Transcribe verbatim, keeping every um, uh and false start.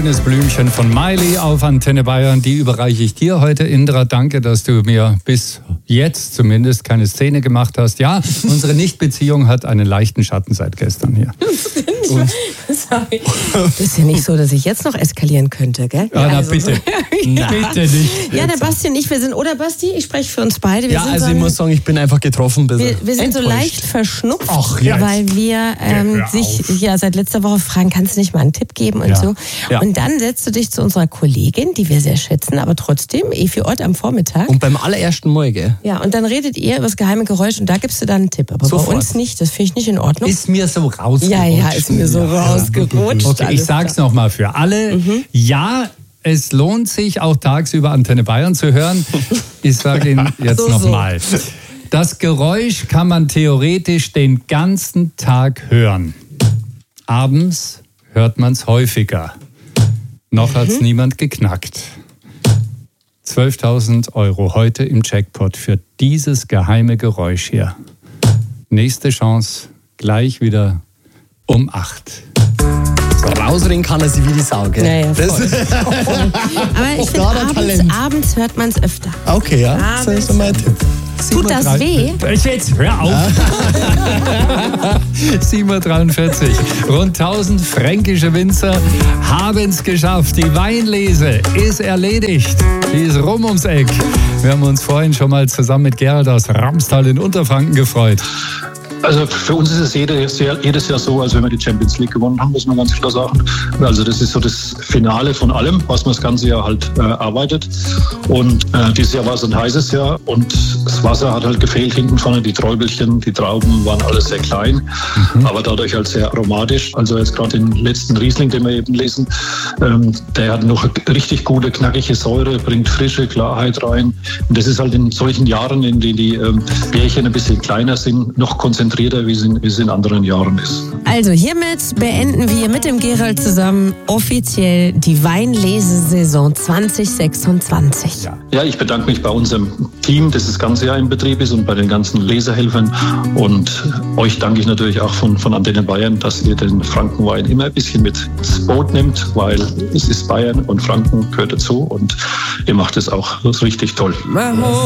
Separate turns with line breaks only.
schönes Blümchen von Miley auf Antenne Bayern. Die überreiche ich dir heute, Indra. Danke, dass du mir bis jetzt zumindest keine Szene gemacht hast. Ja, unsere Nichtbeziehung hat einen leichten Schatten seit gestern hier.
Sorry. Das ist ja nicht so, dass ich jetzt noch eskalieren könnte, gell?
Ja, na
also,
bitte. Na, bitte nicht.
Ja, der Basti und ich, wir sind, oder Basti, ich spreche für uns beide. Wir
Ja,
sind
also
so
ich
ein,
muss sagen, ich bin einfach getroffen.
wir, wir sind
enttäuscht.
so leicht verschnupft,
Ach, jetzt.
weil wir ähm,
hör
sich
auf.
ja seit letzter Woche fragen, kannst du nicht mal einen Tipp geben und
Ja.
so.
Ja.
Und dann setzt du dich zu unserer Kollegin, die wir sehr schätzen, aber trotzdem, Efi Ott am Vormittag.
Und beim allerersten Mal, gell?
Ja, und dann redet ihr über das geheime Geräusch und da gibst du dann einen Tipp. Aber
Sofort.
bei uns nicht, das finde ich nicht in Ordnung.
Ist mir so rausgerutscht.
Ja, ja, ist mir so rausgerutscht.
Okay, ich
Alles
sag's
klar.
nochmal für alle.
Mhm.
Ja, es lohnt sich auch tagsüber Antenne Bayern zu hören. Ich sage Ihnen jetzt
So, so.
nochmal. Das Geräusch kann man theoretisch den ganzen Tag hören. Abends hört man es häufiger. Noch hat's
Mhm.
niemand geknackt. zwölftausend Euro heute im Jackpot für dieses geheime Geräusch hier. Nächste Chance gleich wieder um acht.
Rausreden kann er sie wie die Sau, gell?
Ja, ja, voll.
Das,
Aber ich finde,
da hat er
abends,
Talent.
abends hört man es öfter.
okay, ja, das ist so mein Tipp.
Tut das weh?
Jetzt hör auf! sieben Uhr dreiundvierzig. Rund tausend fränkische Winzer haben es geschafft. Die Weinlese ist erledigt. Die ist rum ums Eck. Wir haben uns vorhin schon mal zusammen mit Gerald aus Ramstal in Unterfranken gefreut.
Also für uns ist es jedes Jahr, jedes Jahr so, als wenn wir die Champions League gewonnen haben, muss man ganz klar sagen. Also das ist so das Finale von allem, was man das ganze Jahr halt äh, arbeitet. Und äh, dieses Jahr war es ein heißes Jahr und das Wasser hat halt gefehlt hinten vorne. Die Träubelchen, die Trauben waren alles sehr klein, mhm. aber dadurch halt sehr aromatisch. Also jetzt gerade den letzten Riesling, den wir eben lesen, ähm, der hat noch eine richtig gute, knackige Säure, bringt frische Klarheit rein. Und das ist halt in solchen Jahren, in denen die ähm, Bärchen ein bisschen kleiner sind, noch konzentrierter, wie es, in, wie es in anderen Jahren ist.
Also hiermit beenden wir mit dem Gerald zusammen offiziell die Weinlesesaison zwanzig sechsundzwanzig.
Ja.
Ja, ich bedanke mich bei unserem Team, das das ganze Jahr in Betrieb ist und bei den ganzen Lesehelfern. Und euch danke ich natürlich auch von, von Antenne Bayern, dass ihr den Frankenwein immer ein bisschen mit ins Boot nimmt, weil es ist Bayern und Franken gehört dazu und ihr macht es auch richtig toll.